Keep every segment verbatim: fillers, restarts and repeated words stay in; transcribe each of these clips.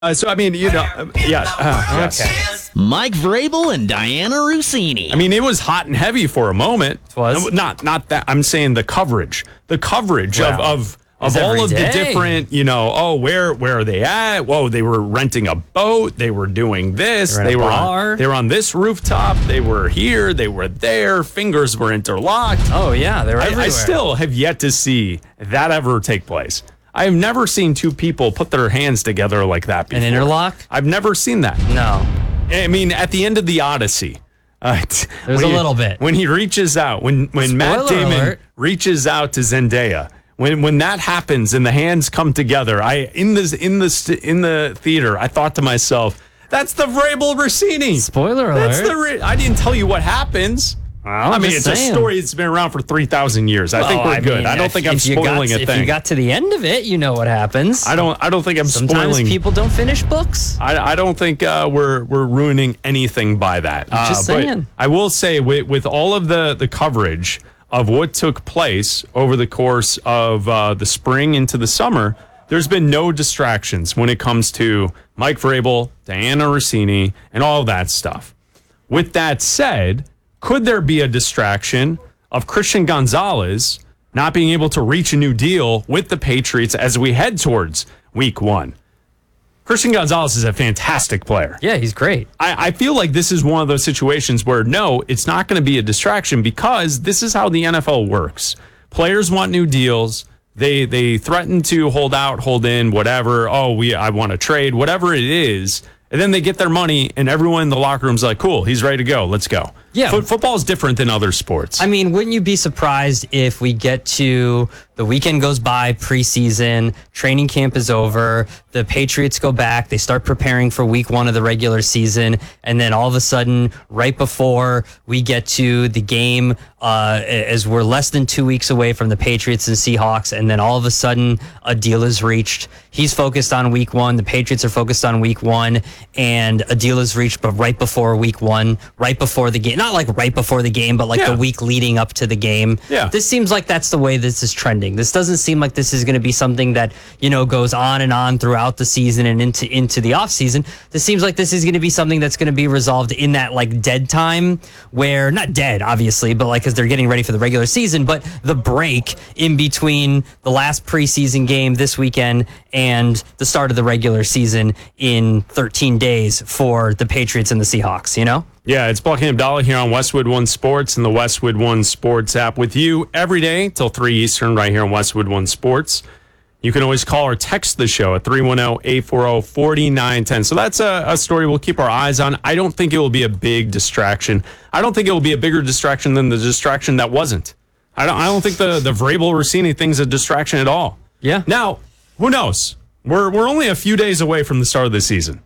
Uh, so, I mean, you know, uh, yeah. Uh, yes. Okay. Mike Vrabel and Diana Rossini. I mean, it was hot and heavy for a moment. It was? No, Not not that. I'm saying the coverage. The coverage Wow. of, of, It's of all every of day. the different, you know, oh, where where are they at? Whoa, they were renting a boat. They were doing this. They're in They a were bar. on, they were on this rooftop. They were here. They were there. Fingers were interlocked. Oh, yeah. They were I, everywhere. I still have yet to see that ever take place. I have never seen two people put their hands together like that before. An interlock? I've never seen that. No. I mean, at the end of the Odyssey, uh, t- There's when a he- little bit. when he reaches out, when when Matt Spoiler Damon alert. reaches out to Zendaya, when when that happens and the hands come together, I in this in the st- in the theater, I thought to myself, that's the Vrabel Rossini. Spoiler That's alert. the. Re- I didn't tell you what happens. I'm I mean, just it's saying. a story that's been around for three thousand years. I think Well, we're I good. mean, I don't if- think I'm if you got spoiling to- a If thing. you got to the end of it, you know what happens. I don't. I don't think I'm Sometimes spoiling. people don't finish books. I, I don't think uh, we're we're ruining anything by that. Uh, just but saying. I will say with, with all of the the coverage of what took place over the course of uh, the spring into the summer, there's been no distractions when it comes to Mike Vrabel, Diana Rossini, and all that stuff. With that said, could there be a distraction of Christian Gonzalez not being able to reach a new deal with the Patriots as we head towards week one? Christian Gonzalez is a fantastic player. Yeah, he's great. I, I feel like this is one of those situations where, no, it's not going to be a distraction because this is how the N F L works. Players want new deals. They they threaten to hold out, hold in, whatever. Oh, we I want to trade, whatever it is. And then they get their money, and everyone in the locker room's like, cool, he's ready to go. Let's go. Yeah. Foot, football is different than other sports. I mean, wouldn't you be surprised if we get to the weekend goes by, preseason, training camp is over, the Patriots go back, they start preparing for week one of the regular season, and then all of a sudden, right before we get to the game, uh, as we're less than two weeks away from the Patriots and Seahawks, and then all of a sudden, a deal is reached. He's focused on week one, the Patriots are focused on week one, and a deal is reached, but right before week one, right before the game. Not like right before the game, but like Yeah. the week leading up to the game. Yeah. This seems like that's the way this is trending. This doesn't seem like this is going to be something that, you know, goes on and on throughout the season and into into the off season. This seems like this is going to be something that's going to be resolved in that like dead time where, not dead, obviously, but like because they're getting ready for the regular season, but the break in between the last preseason game this weekend and the start of the regular season in thirteen days for the Patriots and the Seahawks, you know? Yeah, it's Buckingham Abdallah here on Westwood One Sports and the Westwood One Sports app with you every day till three Eastern right here on Westwood One Sports. You can always call or text the show at three one zero, eight four zero, four nine one zero. So that's a, a story we'll keep our eyes on. I don't think it will be a big distraction. I don't think it will be a bigger distraction than the distraction that wasn't. I don't I don't think the, the Vrabel Rossini thing's a distraction at all. Yeah. Now, who knows? We're we're only a few days away from the start of the season.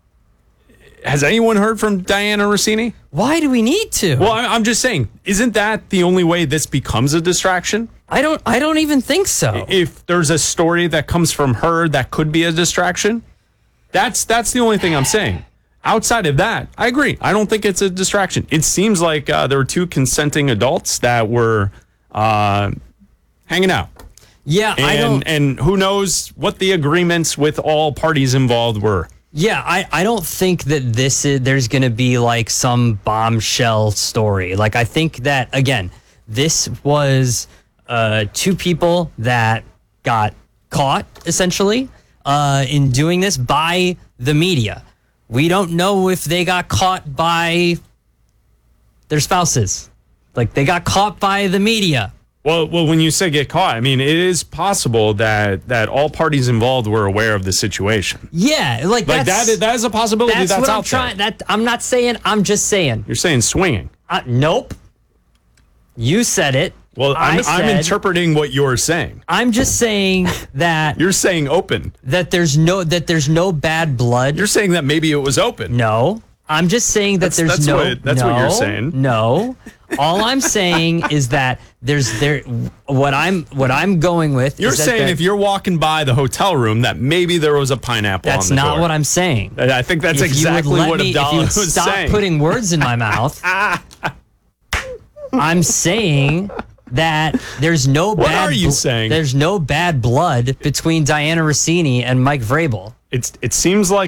Has anyone heard from Diana Rossini? Why do we need to? Well, I- I'm just saying, isn't that the only way this becomes a distraction? I don't I don't even think so. If there's a story that comes from her that could be a distraction, that's that's the only thing I'm saying. Outside of that, I agree. I don't think it's a distraction. It seems like uh, there were two consenting adults that were uh, hanging out. Yeah, And, I don't and who knows what the agreements with all parties involved were. Yeah, I, I don't think that this is there's going to be like some bombshell story. Like I think that again, this was uh, two people that got caught essentially uh, in doing this by the media. We don't know if they got caught by their spouses. Like they got caught by the media. Well, well, when you say get caught, I mean, it is possible that that all parties involved were aware of the situation. Yeah, like, Like that's, that, that is a possibility. that's, That's, what out I'm trying. there. That I'm not saying. I'm just saying. You're saying swinging. Uh, nope. You said it. Well, I'm, I said, I'm interpreting what you're saying. I'm just saying that You're saying open. that there's no that there's no bad blood. You're saying that maybe it was open. no. I'm just saying that That's- there's that's no. what- that's what no, you're saying. No. All I'm saying is that there's there. What I'm what I'm going with. You're is that saying there- if you're walking by the hotel room that maybe there was a pineapple that's on the not door. what I'm saying. And I think that's If you would exactly let what me- Abdallah if you would was stop saying. putting words in my mouth. I'm saying that there's no What bad are you bl- saying? There's no bad blood between Diana Rossini and Mike Vrabel. it's it seems like